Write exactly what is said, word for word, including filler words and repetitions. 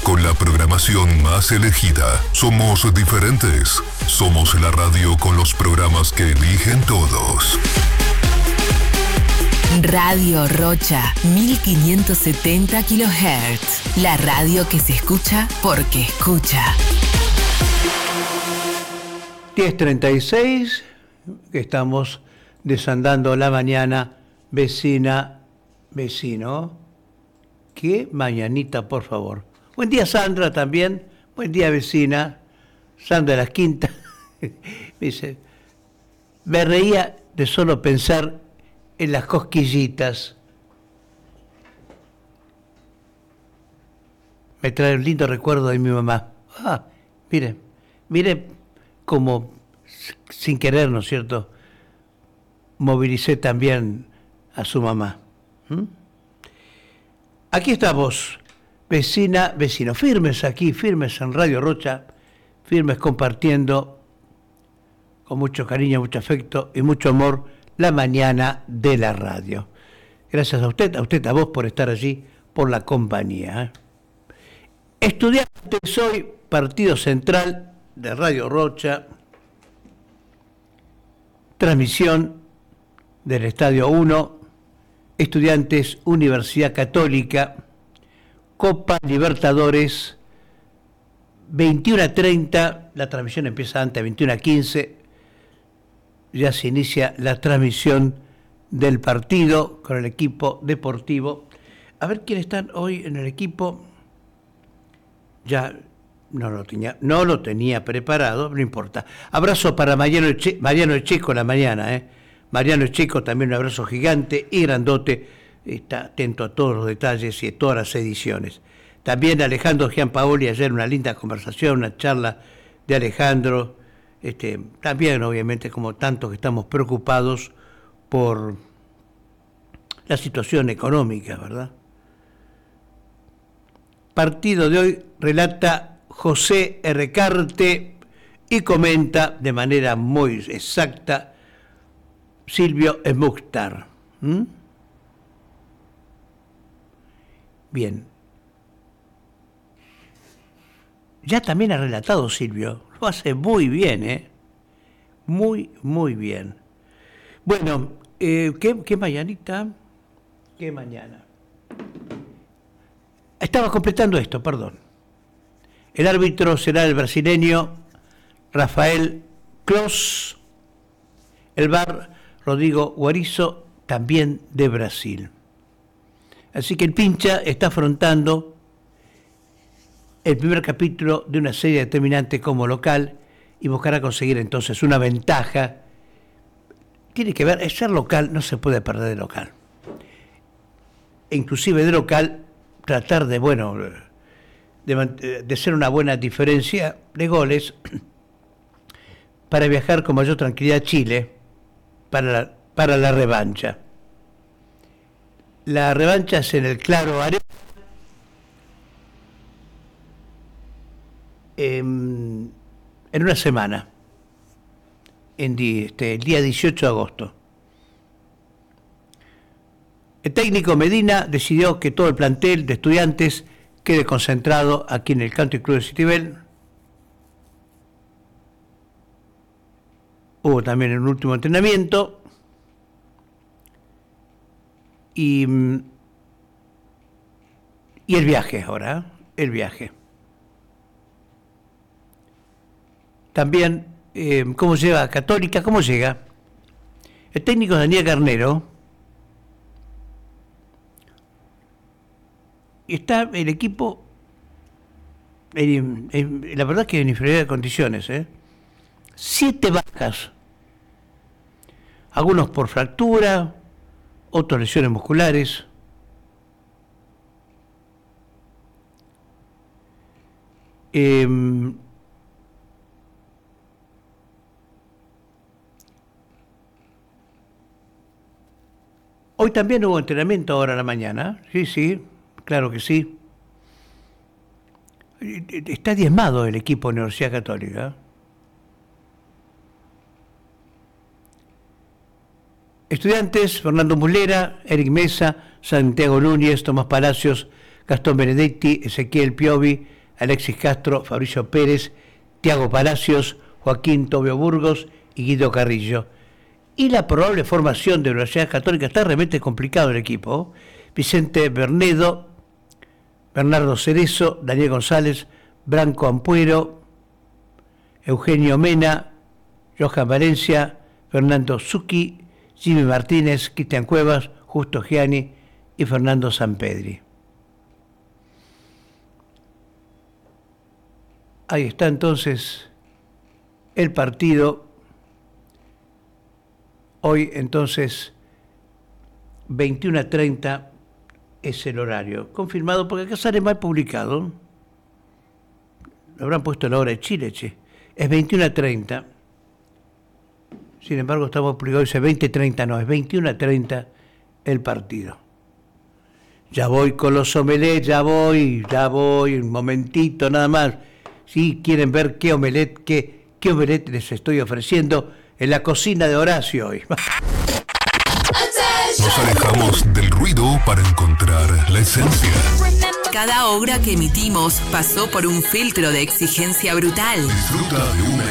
con la programación más elegida. Somos diferentes. Somos la radio con los programas que eligen todos. Radio Rocha, mil quinientos setenta kilohertz. La radio que se escucha porque escucha. diez treinta y seis, estamos desandando la mañana, vecina, vecino. Qué mañanita, por favor. Buen día, Sandra, también. Buen día, vecina. Sandra de las Quintas. Me dice, me reía de solo pensar en las cosquillitas. Me trae un lindo recuerdo de mi mamá. Ah, mire, mire cómo, sin querer, ¿no es cierto?, movilicé también a su mamá. ¿Mm? Aquí estamos, vecina, vecino, firmes aquí, firmes en Radio Rocha, firmes compartiendo con mucho cariño, mucho afecto y mucho amor la mañana de la radio. Gracias a usted, a usted, a vos por estar allí, por la compañía. ¿eh? Estudiante soy, Partido Central de Radio Rocha, transmisión del Estadio uno, Estudiantes Universidad Católica, Copa Libertadores, veintiuno a treinta, la transmisión empieza antes, veintiuno a quince, ya se inicia la transmisión del partido con el equipo deportivo. A ver quiénes están hoy en el equipo. Ya no lo tenía, no lo tenía preparado, no importa. Abrazo para Mariano, che, Mariano Checo la mañana, ¿eh? Mariano Checo, también un abrazo gigante y grandote, está atento a todos los detalles y a todas las ediciones. También Alejandro Gianpaoli, ayer una linda conversación, una charla de Alejandro, este, también obviamente como tantos que estamos preocupados por la situación económica, ¿verdad? Partido de hoy relata José Errecarte y comenta de manera muy exacta Silvio Esmuchtar. ¿Mm? Bien. Ya también ha relatado Silvio. Lo hace muy bien, ¿eh? Muy, muy bien. Bueno, eh, ¿qué, qué mañanita? ¿Qué mañana? Estaba completando esto, perdón. El árbitro será el brasileño Rafael Clos. El V A R, Rodrigo Guarizo, también de Brasil. Así que el Pincha está afrontando el primer capítulo de una serie determinante como local y buscará conseguir entonces una ventaja. Tiene que ver, ser local no se puede perder de local. E inclusive de local tratar de, bueno, de, de ser una buena diferencia de goles para viajar con mayor tranquilidad a Chile para la, para la revancha. La revancha es en el Claro Arena en, en una semana, en di, este, el día dieciocho de agosto. El técnico Medina decidió que todo el plantel de Estudiantes quede concentrado aquí en el Country Club de Citibel. Hubo también un último entrenamiento. Y, y el viaje ahora, ¿eh? el viaje. También, eh, ¿cómo llega a Católica? ¿Cómo llega? El técnico Daniel Garnero. Está el equipo, en, en, la verdad que en inferioridad de condiciones, ¿eh? Siete bajas. Algunos por fractura, otras lesiones musculares. Eh, hoy también hubo entrenamiento ahora a la mañana, sí, sí, claro que sí. Está diezmado el equipo de la Universidad Católica. Estudiantes, Fernando Mulera, Eric Mesa, Santiago Núñez, Tomás Palacios, Gastón Benedetti, Ezequiel Piovi, Alexis Castro, Fabricio Pérez, Tiago Palacios, Joaquín Tobio Burgos y Guido Carrillo. Y la probable formación de la Universidad Católica, está realmente complicado el equipo. Vicente Bernedo, Bernardo Cerezo, Daniel González, Branco Ampuero, Eugenio Mena, Johan Valencia, Fernando Zucchi, Jimmy Martínez, Cristian Cuevas, Justo Gianni y Fernando Sampedri. Ahí está entonces el partido. Hoy entonces veintiuno a treinta es el horario. Confirmado porque acá sale mal publicado. Lo habrán puesto la hora de Chile, che. Es veintiuno a treinta. Sin embargo, estamos publicados, dice veinte a treinta, no, es veintiuno a treinta el partido. Ya voy con los omelets, ya voy, ya voy, un momentito nada más. Si quieren ver qué omelet, qué, qué omelet les estoy ofreciendo en la cocina de Horacio hoy. Nos alejamos del ruido para encontrar la esencia. Cada obra que emitimos pasó por un filtro de exigencia brutal. Disfruta de una